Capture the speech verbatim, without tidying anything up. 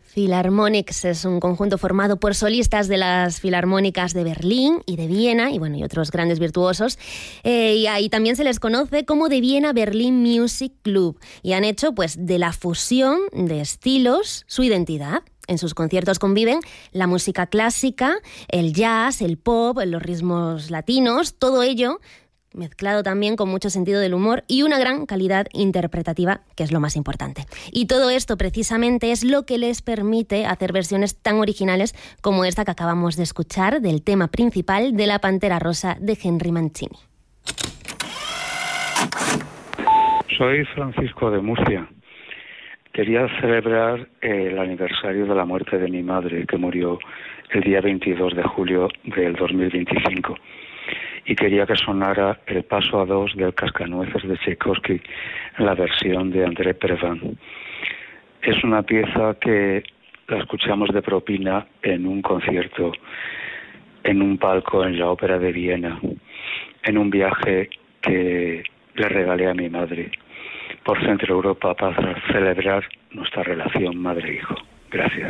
Philharmonics es un conjunto formado por solistas de las filarmónicas de Berlín y de Viena y, bueno, y otros grandes virtuosos. Eh, y ahí también se les conoce como The Vienna Berlin Music Club y han hecho, pues, de la fusión de estilos su identidad. En sus conciertos conviven la música clásica, el jazz, el pop, los ritmos latinos, todo ello mezclado también con mucho sentido del humor y una gran calidad interpretativa, que es lo más importante. Y todo esto precisamente es lo que les permite hacer versiones tan originales como esta que acabamos de escuchar del tema principal de La Pantera Rosa de Henry Mancini. Soy Francisco de Murcia. Quería celebrar el aniversario de la muerte de mi madre, que murió el día veintidós de julio del dos mil veinticinco. Y quería que sonara el paso a dos del Cascanueces de Tchaikovsky en la versión de André Previn. Es una pieza que la escuchamos de propina en un concierto, en un palco en la Ópera de Viena, en un viaje que le regalé a mi madre por Centro Europa para celebrar nuestra relación madre-hijo. Gracias.